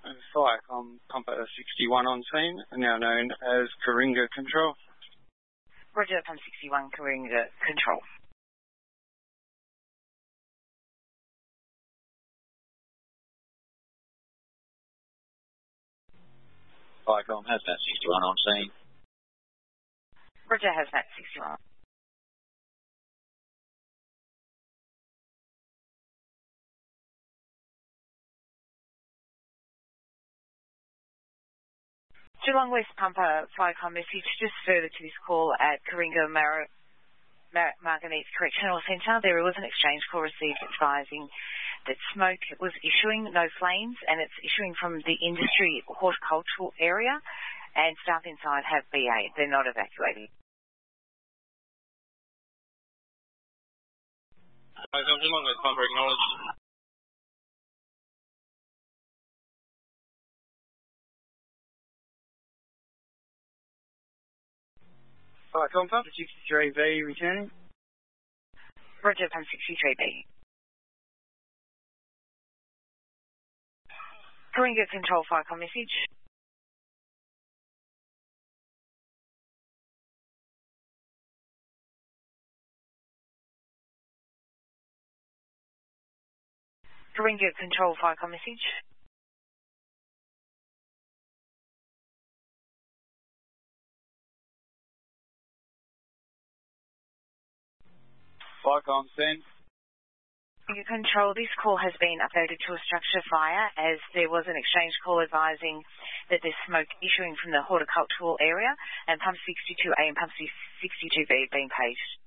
Viacom Pumper 61 on scene, now known as Coringa Control. Roger, Pump 61, Coringa Control. Viacom Hazmat 61 on scene. Roger, Hazmat 61. Geelong West Pumper Viacom message just further to this call at Coringa Marganetes Correctional Centre. There was an exchange call received advising that smoke was issuing, no flames, and it's issuing from the industry horticultural area, and staff inside have BA. They're not evacuating. Geelong West Pumper acknowledged. Viacom Pump 63B returning. Roger, Pump 63B. Coringa Control Viacom message. Coringa Control Viacom message. Viacom send. Coringa Control, this call has been uploaded to a structure fire as there was an exchange call advising that there's smoke issuing from the horticultural area, and Pump 62A and Pump 62B being paged.